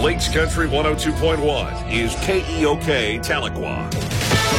Lakes Country 102.1 is KEOK Tahlequah.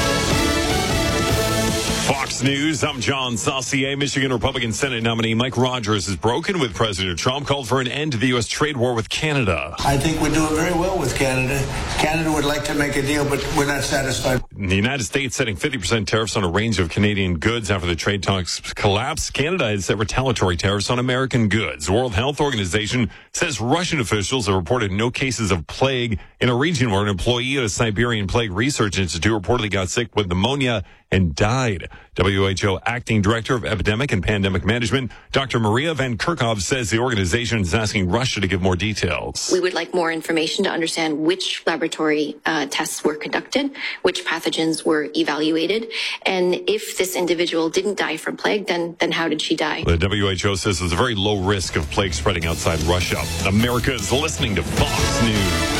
Fox News, I'm John Saucier. Michigan Republican Senate nominee Mike Rogers is broken with President Trump, called for an end to the U.S. trade war with Canada. I think we're doing very well with Canada. Canada would like to make a deal, but we're not satisfied. The United States setting 50% tariffs on a range of Canadian goods after the trade talks collapsed. Canada has set retaliatory tariffs on American goods. The World Health Organization says Russian officials have reported no cases of plague in a region where an employee at a Siberian Plague Research Institute reportedly got sick with pneumonia and died. WHO Acting Director of Epidemic and Pandemic Management, Dr. Maria Van Kerkhove, says the organization is asking Russia to give more details. We would like more information to understand which laboratory tests were conducted, which pathogens were evaluated, and if this individual didn't die from plague, then how did she die? The WHO says there's a very low risk of plague spreading outside Russia. America is listening to Fox News.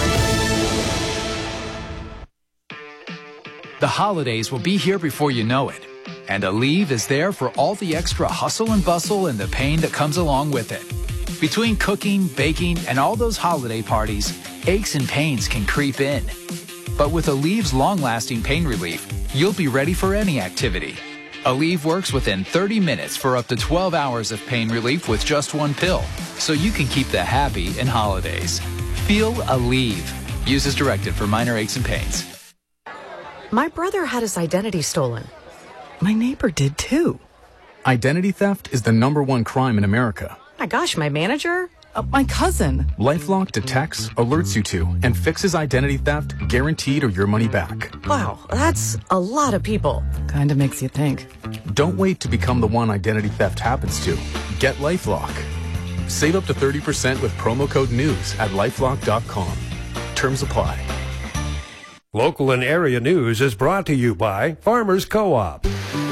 The holidays will be here before you know it, and Aleve is there for all the extra hustle and bustle and the pain that comes along with it. Between cooking, baking, and all those holiday parties, aches and pains can creep in. But with Aleve's long-lasting pain relief, you'll be ready for any activity. Aleve works within 30 minutes for up to 12 hours of pain relief with just one pill, so you can keep the happy in holidays. Feel Aleve. Use as directed for minor aches and pains. My brother had his identity stolen. My neighbor did too. Identity theft is the #1 crime in America. My gosh, my manager? My cousin. LifeLock detects, alerts you to, and fixes identity theft, guaranteed or your money back. Wow, that's a lot of people. Kinda makes you think. Don't wait to become the one identity theft happens to. Get LifeLock. Save up to 30% with promo code NEWS at LifeLock.com. Terms apply. Local and area news is brought to you by Farmers Co-op.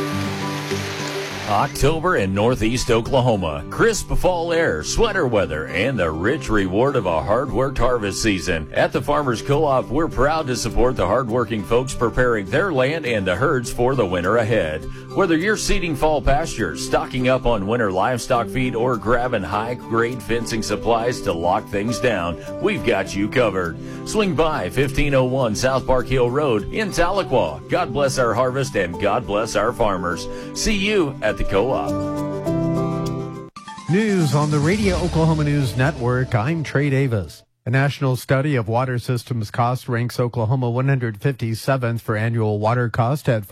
October in Northeast Oklahoma. Crisp fall air, sweater weather, and the rich reward of a hard-worked harvest season. At the Farmers Co-op, we're proud to support the hard-working folks preparing their land and the herds for the winter ahead. Whether you're seeding fall pastures, stocking up on winter livestock feed, or grabbing high-grade fencing supplies to lock things down, we've got you covered. Swing by 1501 South Park Hill Road in Tahlequah. God bless our harvest and God bless our farmers. See you at the Co-op. News on the Radio Oklahoma News Network. I'm Trey Davis. A national study of water systems cost ranks Oklahoma 157th for annual water cost at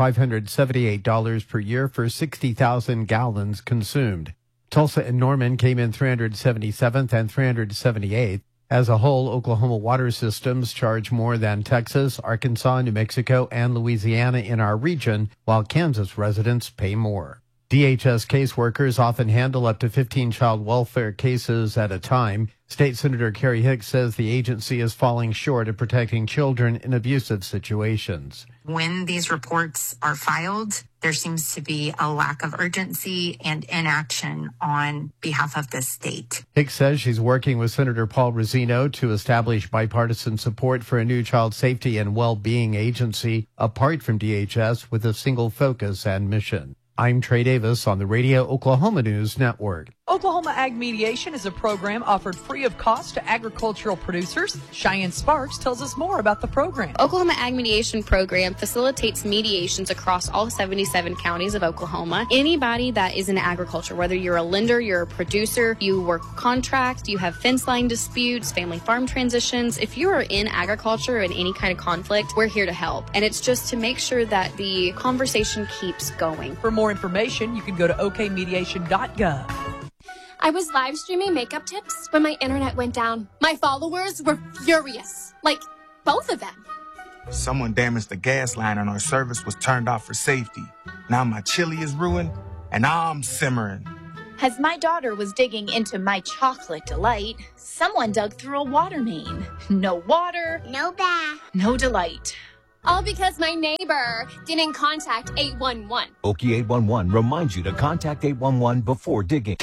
$578 per year for 60,000 gallons consumed. Tulsa and Norman came in 377th and 378th. As a whole, Oklahoma water systems charge more than Texas, Arkansas, New Mexico, and Louisiana in our region, while Kansas residents pay more. DHS caseworkers often handle up to 15 child welfare cases at a time. State Senator Kerry Hicks says the agency is falling short of protecting children in abusive situations. When these reports are filed, there seems to be a lack of urgency and inaction on behalf of the state. Hicks says she's working with Senator Paul Rosino to establish bipartisan support for a new child safety and well-being agency apart from DHS with a single focus and mission. I'm Trey Davis on the Radio Oklahoma News Network. Oklahoma Ag Mediation is a program offered free of cost to agricultural producers. Cheyenne Sparks tells us more about the program. Oklahoma Ag Mediation program facilitates mediations across all 77 counties of Oklahoma. Anybody that is in agriculture, whether you're a lender, you're a producer, you work contract, you have fence line disputes, family farm transitions, if you are in agriculture in any kind of conflict, we're here to help. And it's just to make sure that the conversation keeps going. For more information, you can go to okmediation.gov. I was live streaming makeup tips when my internet went down. My followers were furious. Like, both of them. Someone damaged the gas line and our service was turned off for safety. Now my chili is ruined and I'm simmering. As my daughter was digging into my chocolate delight, someone dug through a water main. No water. No bath. No delight. All because my neighbor didn't contact 811. Okie 811 reminds you to contact 811 before digging.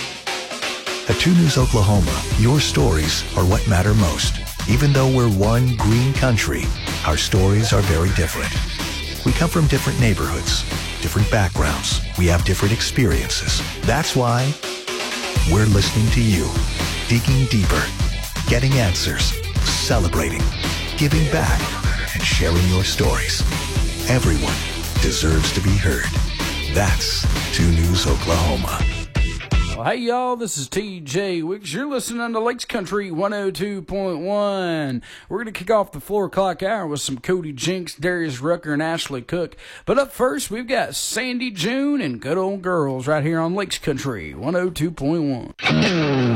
At 2 News Oklahoma, your stories are what matter most. Even though we're one green country, our stories are very different. We come from different neighborhoods, different backgrounds. We have different experiences. That's why we're listening to you, digging deeper, getting answers, celebrating, giving back, and sharing your stories. Everyone deserves to be heard. That's 2 News Oklahoma. Well, hey, y'all, this is TJ Wicks. You're listening to Lakes Country 102.1. We're going to kick off the 4 o'clock hour with some Cody Jinks, Darius Rucker, and Ashley Cook. But up first, we've got Sandy June and Good Old Girls right here on Lakes Country 102.1.